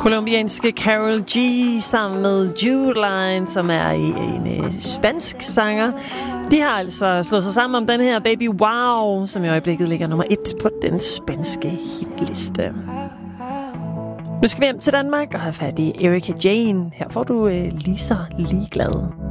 Colombianske Karol G sammen med Judeline, som er en spansk sanger. De har altså slået sig sammen om den her Baby Wow, som i øjeblikket ligger nummer 1 på den spanske hitliste. Nu skal vi hjem til Danmark og have fat i Erika Jane. Her får du lige så ligeglad.